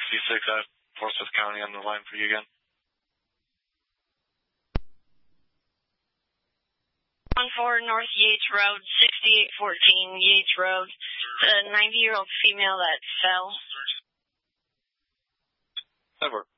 66 out of Forsyth County on the line for you again. 14 North Yates Road, 6814 Yates Road. The 90-year-old female that fell. That worked.